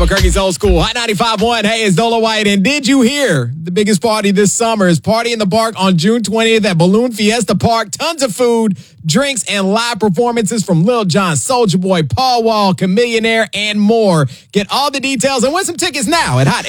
Albuquerque's Old School, Hot 95.1. Hey, it's Dola White. And did you hear the biggest party this summer is Party in the Park on June 20th at Balloon Fiesta Park. Tons of food, drinks, and live performances from Lil Jon, Soulja Boy, Paul Wall, Chamillionaire, and more. Get all the details and win some tickets now at Hot